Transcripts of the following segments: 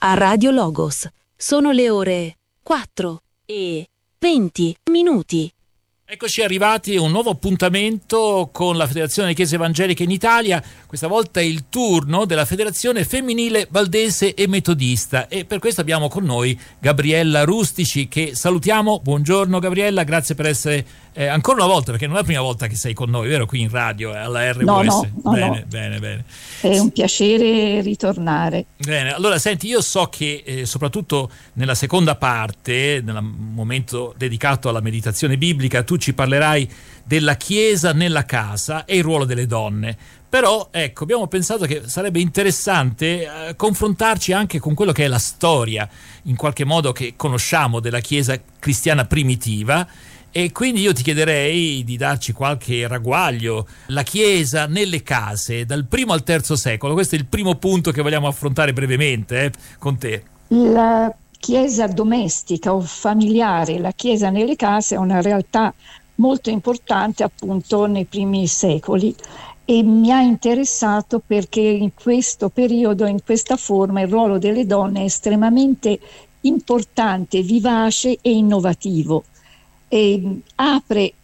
a Radio Logos. Sono le ore 4:20. Eccoci arrivati a un nuovo appuntamento con la Federazione delle Chiese Evangeliche in Italia. Questa volta è il turno della Federazione Femminile Valdese e Metodista, e per questo abbiamo con noi Gabriella Rustici, che salutiamo. Buongiorno Gabriella, grazie per essere ancora una volta, perché non è la prima volta che sei con noi, vero? Qui in radio, alla RWS. No. Bene. È un piacere ritornare. Bene, allora senti, io so che soprattutto nella seconda parte, nel momento dedicato alla meditazione biblica, tu ci parlerai della Chiesa nella casa e il ruolo delle donne. Però ecco, abbiamo pensato che sarebbe interessante confrontarci anche con quello che è la storia, in qualche modo, che conosciamo della Chiesa cristiana primitiva. E quindi io ti chiederei di darci qualche ragguaglio. La Chiesa nelle case, dal primo al terzo secolo. Questo è il primo punto che vogliamo affrontare brevemente con te. La Chiesa domestica o familiare, la Chiesa nelle case, è una realtà molto importante appunto nei primi secoli, e mi ha interessato perché in questo periodo, in questa forma, il ruolo delle donne è estremamente importante, vivace e innovativo. E apre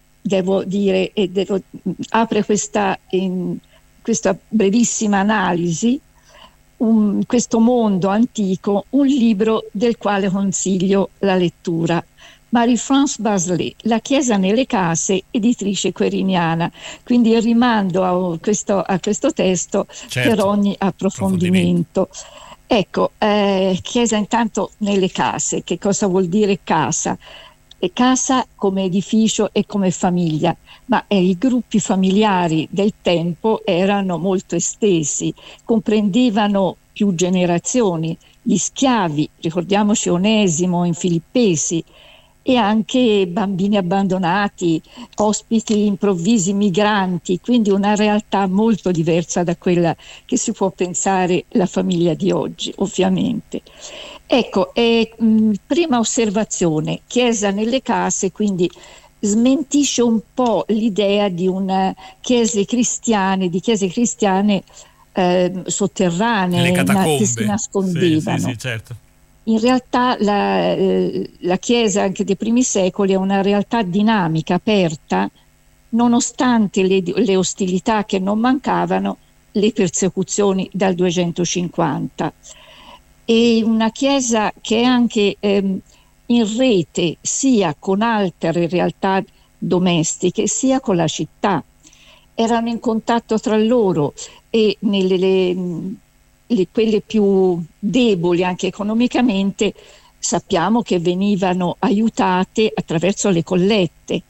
questa brevissima analisi, questo mondo antico, un libro del quale consiglio la lettura. Marie-France Bachelet, La Chiesa nelle case, editrice queriniana. Quindi rimando a questo testo, certo, per ogni approfondimento. Ecco, Chiesa intanto nelle case. Che cosa vuol dire casa? Casa come edificio e come famiglia, ma i gruppi familiari del tempo erano molto estesi, comprendevano più generazioni, gli schiavi, ricordiamoci Onesimo in Filippesi, e anche bambini abbandonati, ospiti improvvisi, migranti, quindi una realtà molto diversa da quella che si può pensare la famiglia di oggi, ovviamente. Ecco, prima osservazione, Chiesa nelle case, quindi smentisce un po' l'idea di chiese cristiane sotterranee, che si nascondevano. Sì, certo. In realtà la Chiesa anche dei primi secoli è una realtà dinamica, aperta, nonostante le ostilità che non mancavano, le persecuzioni dal 250. E una Chiesa che è anche in rete sia con altre realtà domestiche sia con la città. Erano in contatto tra loro, e quelle più deboli anche economicamente sappiamo che venivano aiutate attraverso le collette,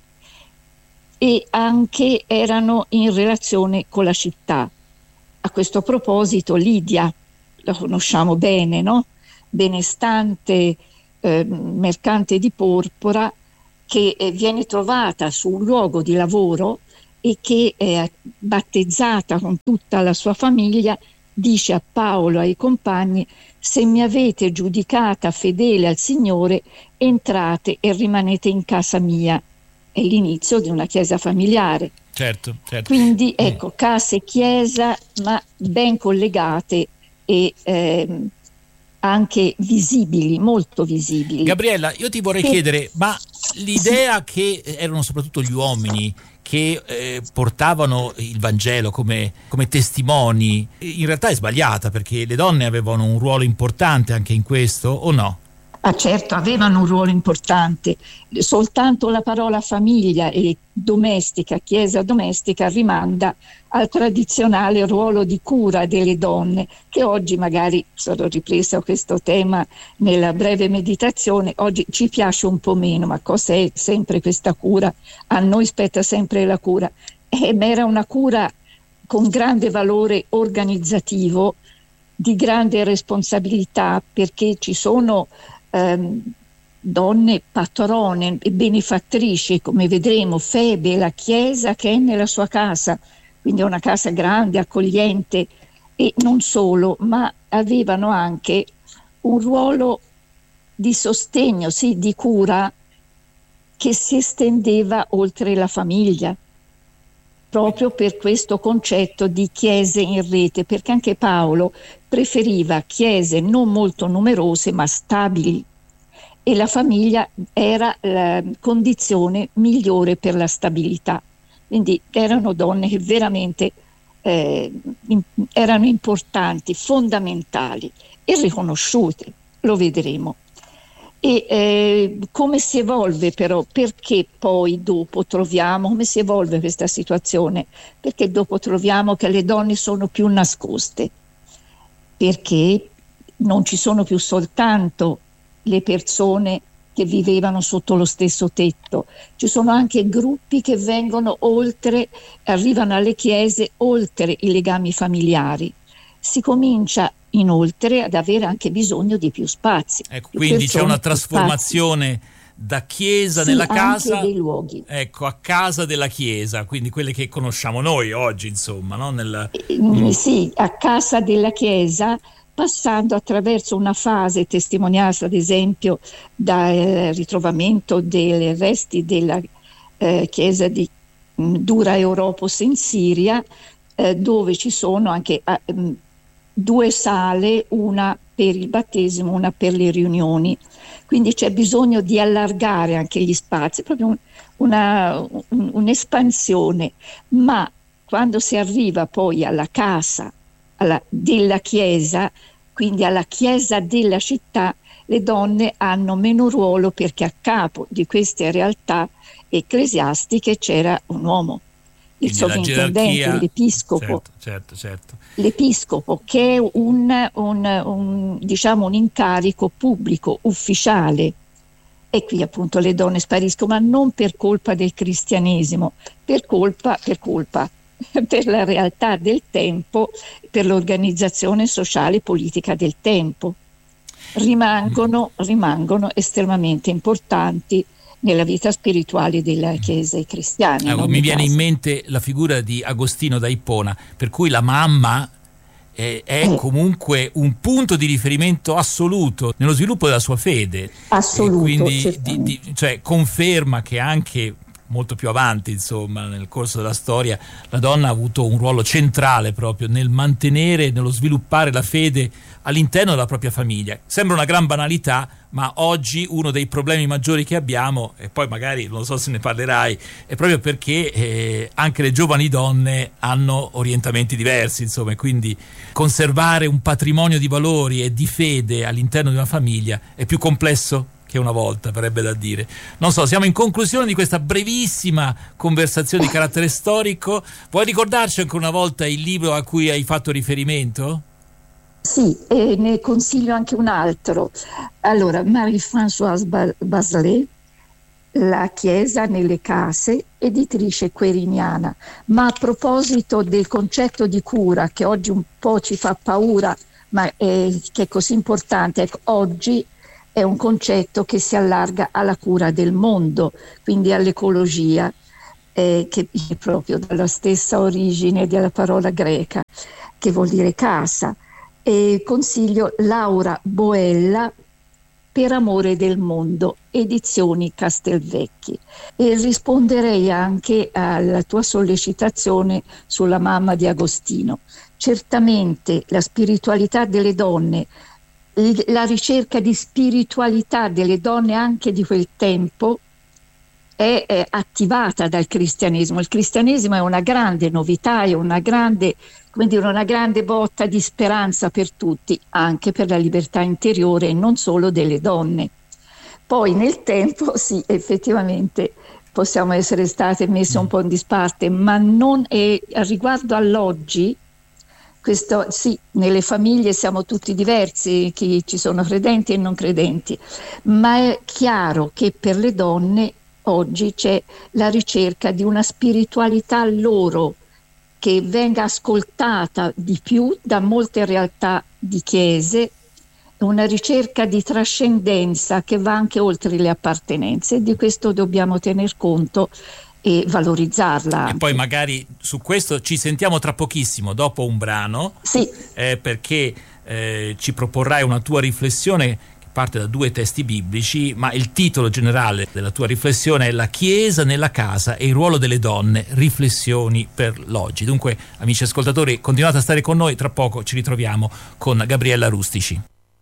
e anche erano in relazione con la città. A questo proposito Lidia, la conosciamo bene, no? Benestante, mercante di porpora, che viene trovata su un luogo di lavoro e che è battezzata con tutta la sua famiglia, dice a Paolo e ai compagni: se mi avete giudicata fedele al Signore, entrate e rimanete in casa mia. È l'inizio di una chiesa familiare. Certo. Quindi ecco, casa e chiesa, ma ben collegate e anche visibili, molto visibili. Gabriella, io ti vorrei chiedere, ma l'idea che erano soprattutto gli uomini che portavano il Vangelo come testimoni, in realtà è sbagliata, perché le donne avevano un ruolo importante anche in questo, o no? Ah, certo, avevano un ruolo importante. Soltanto la parola famiglia e domestica, chiesa domestica, rimanda al tradizionale ruolo di cura delle donne, che oggi magari, sarò ripresa questo tema nella breve meditazione, oggi ci piace un po' meno, ma cos'è sempre questa cura? A noi spetta sempre la cura. Ma era una cura con grande valore organizzativo, di grande responsabilità, perché ci sono donne patrone e benefattrici, come vedremo Febe, la Chiesa che è nella sua casa, quindi è una casa grande, accogliente, e non solo, ma avevano anche un ruolo di sostegno, sì, di cura, che si estendeva oltre la famiglia. proprio per questo concetto di chiese in rete, perché anche Paolo preferiva chiese non molto numerose ma stabili, e la famiglia era la condizione migliore per la stabilità. Quindi erano donne che veramente erano importanti, fondamentali e riconosciute, lo vedremo. E come si evolve però? Perché poi dopo troviamo, come si evolve questa situazione? Perché dopo troviamo che le donne sono più nascoste, perché non ci sono più soltanto le persone che vivevano sotto lo stesso tetto, ci sono anche gruppi che vengono oltre, arrivano alle chiese oltre i legami familiari. Si comincia inoltre ad avere anche bisogno di più spazi. Ecco, più quindi persone, c'è una trasformazione da chiesa sì, nella casa, anche dei luoghi. ecco, a casa della chiesa, quindi quelle che conosciamo noi oggi, insomma, no? Sì, a casa della chiesa, passando attraverso una fase testimoniata ad esempio dal ritrovamento dei resti della chiesa di Dura Europos in Siria, dove ci sono anche due sale, una per il battesimo, una per le riunioni. Quindi c'è bisogno di allargare anche gli spazi, proprio un'espansione. Ma quando si arriva poi alla casa della chiesa, quindi alla chiesa della città, le donne hanno meno ruolo, perché a capo di queste realtà ecclesiastiche c'era un uomo, il sovrintendente, l'episcopo. Certo. L'episcopo, che è diciamo un incarico pubblico, ufficiale. E qui appunto le donne spariscono, ma non per colpa del cristianesimo, per la realtà del tempo, per l'organizzazione sociale e politica del tempo. Rimangono estremamente importanti nella vita spirituale della Chiesa cristiana. Mi viene in mente la figura di Agostino da Ippona, per cui la mamma è comunque un punto di riferimento assoluto nello sviluppo della sua fede. Assoluto, quindi cioè, conferma che anche molto più avanti, insomma, nel corso della storia, la donna ha avuto un ruolo centrale proprio nel mantenere, nello sviluppare la fede all'interno della propria famiglia. Sembra una gran banalità, ma oggi uno dei problemi maggiori che abbiamo, e poi magari non so se ne parlerai, è proprio perché anche le giovani donne hanno orientamenti diversi, insomma, e quindi conservare un patrimonio di valori e di fede all'interno di una famiglia è più complesso che una volta, verrebbe da dire. Non so, siamo in conclusione di questa brevissima conversazione di carattere storico. Vuoi ricordarci ancora una volta il libro a cui hai fatto riferimento? Sì, e ne consiglio anche un altro. Allora, Marie-Françoise Bachelet, La Chiesa nelle case, editrice queriniana. Ma a proposito del concetto di cura, che oggi un po' ci fa paura, ma che è così importante, ecco, oggi è un concetto che si allarga alla cura del mondo, quindi all'ecologia, che è proprio dalla stessa origine della parola greca, che vuol dire casa. E consiglio Laura Boella, Per amore del mondo, edizioni Castelvecchi. E risponderei anche alla tua sollecitazione sulla mamma di Agostino. Certamente la spiritualità delle donne, la ricerca di spiritualità delle donne anche di quel tempo è attivata dal cristianesimo. Il cristianesimo è una grande novità, è una grande botta di speranza per tutti, anche per la libertà interiore e non solo delle donne. Poi nel tempo sì, effettivamente possiamo essere state messe un po' in disparte, ma non riguardo all'oggi. Questo sì, nelle famiglie siamo tutti diversi, ci sono credenti e non credenti, ma è chiaro che per le donne oggi c'è la ricerca di una spiritualità loro che venga ascoltata di più da molte realtà di chiese, una ricerca di trascendenza che va anche oltre le appartenenze, e di questo dobbiamo tener conto e valorizzarla anche. E poi magari su questo ci sentiamo tra pochissimo, dopo un brano, sì. Perché ci proporrai una tua riflessione che parte da 2 testi biblici, ma il titolo generale della tua riflessione è La Chiesa nella casa e il ruolo delle donne, riflessioni per l'oggi. Dunque, amici ascoltatori, continuate a stare con noi, tra poco ci ritroviamo con Gabriella Rustici.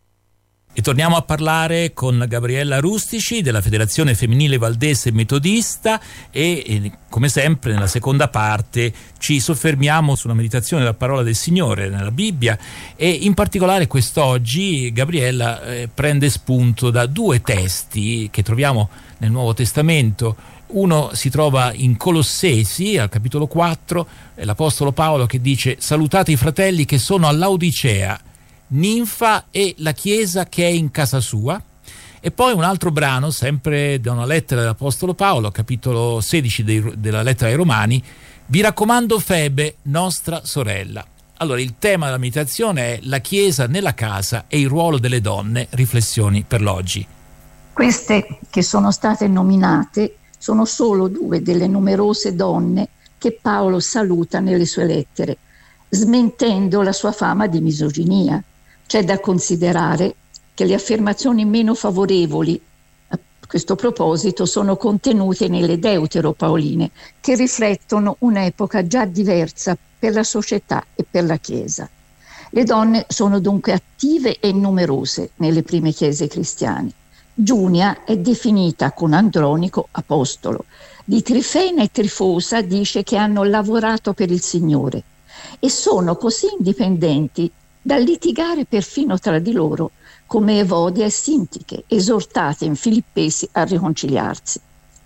E torniamo a parlare con Gabriella Rustici della Federazione Femminile Valdese Metodista e come sempre nella seconda parte ci soffermiamo sulla meditazione della parola del Signore nella Bibbia e in particolare quest'oggi Gabriella prende spunto da 2 testi che troviamo nel Nuovo Testamento. Uno si trova in Colossesi al capitolo 4, è l'Apostolo Paolo che dice: salutate i fratelli che sono a Laodicea, Ninfa e la chiesa che è in casa sua. E poi un altro brano, sempre da una lettera dell'Apostolo Paolo, capitolo 16 della lettera ai Romani: vi raccomando Febe, nostra sorella. Allora, il tema della meditazione è la chiesa nella casa e il ruolo delle donne, riflessioni per l'oggi. Queste che sono state nominate sono solo 2 delle numerose donne che Paolo saluta nelle sue lettere, smentendo la sua fama di misoginia. C'è da considerare che le affermazioni meno favorevoli a questo proposito sono contenute nelle Deuteropaoline, che riflettono un'epoca già diversa per la società e per la Chiesa. Le donne sono dunque attive e numerose nelle prime chiese cristiane. Giunia è definita con Andronico apostolo. Di Trifena e Trifosa dice che hanno lavorato per il Signore e sono così indipendenti da litigare perfino tra di loro, come Evodia e Sintiche, esortate in Filippesi a riconciliarsi.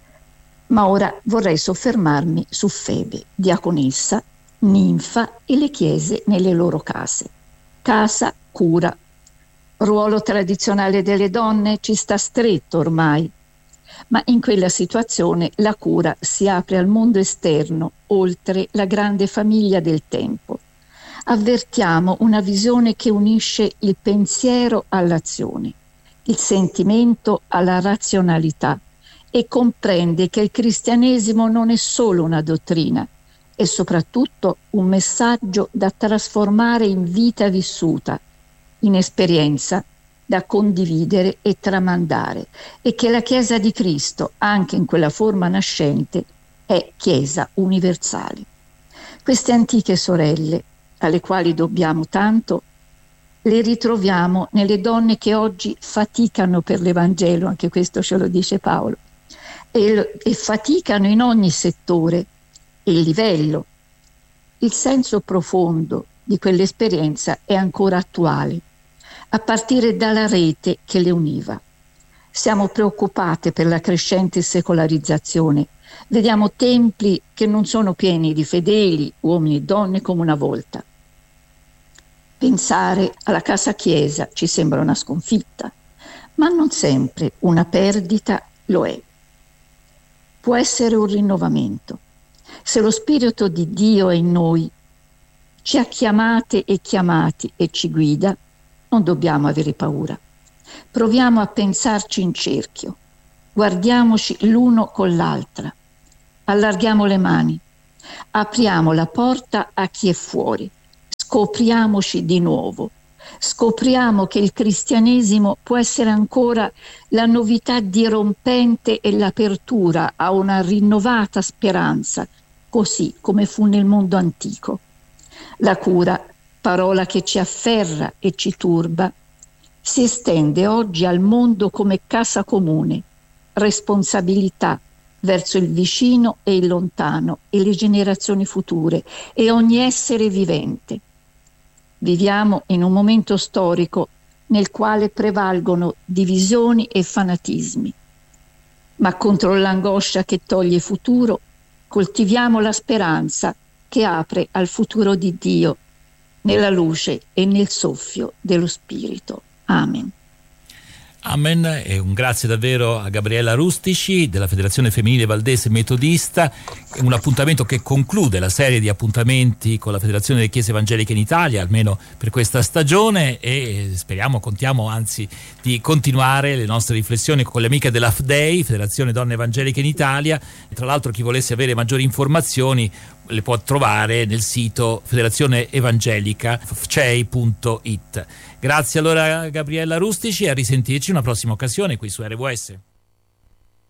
Ma ora vorrei soffermarmi su Febe, diaconessa, Ninfa e le chiese nelle loro case. Casa, cura. Ruolo tradizionale delle donne ci sta stretto ormai, ma in quella situazione la cura si apre al mondo esterno, oltre la grande famiglia del tempo. Avvertiamo una visione che unisce il pensiero all'azione, il sentimento alla razionalità e comprende che il cristianesimo non è solo una dottrina, è soprattutto un messaggio da trasformare in vita vissuta, in esperienza da condividere e tramandare, e che la Chiesa di Cristo, anche in quella forma nascente, è Chiesa universale. Queste antiche sorelle, alle quali dobbiamo tanto, le ritroviamo nelle donne che oggi faticano per l'Evangelo, anche questo ce lo dice Paolo, e faticano in ogni settore e livello. Il senso profondo di quell'esperienza è ancora attuale, a partire dalla rete che le univa. Siamo preoccupate per la crescente secolarizzazione. Vediamo templi che non sono pieni di fedeli, uomini e donne, come una volta. Pensare alla casa chiesa ci sembra una sconfitta, ma non sempre una perdita lo è. Può essere un rinnovamento. Se lo Spirito di Dio è in noi, ci ha chiamate e chiamati e ci guida, non dobbiamo avere paura. Proviamo a pensarci in cerchio, guardiamoci l'uno con l'altra, allarghiamo le mani, apriamo la porta a chi è fuori, scopriamoci di nuovo, scopriamo che il cristianesimo può essere ancora la novità dirompente e l'apertura a una rinnovata speranza, così come fu nel mondo antico. La cura, parola che ci afferra e ci turba, si estende oggi al mondo come casa comune, responsabilità verso il vicino e il lontano e le generazioni future e ogni essere vivente. Viviamo in un momento storico nel quale prevalgono divisioni e fanatismi, ma contro l'angoscia che toglie futuro coltiviamo la speranza che apre al futuro di Dio nella luce e nel soffio dello Spirito. Amen. Amen, e un grazie davvero a Gabriella Rustici della Federazione Femminile Valdese Metodista, un appuntamento che conclude la serie di appuntamenti con la Federazione delle Chiese Evangeliche in Italia, almeno per questa stagione, e contiamo anzi di continuare le nostre riflessioni con le amiche dell'AFDEI, Federazione Donne Evangeliche in Italia. Tra l'altro chi volesse avere maggiori informazioni le può trovare nel sito Federazione Evangelica fcei.it. Grazie allora a Gabriella Rustici e a risentirci una prossima occasione qui su RWS.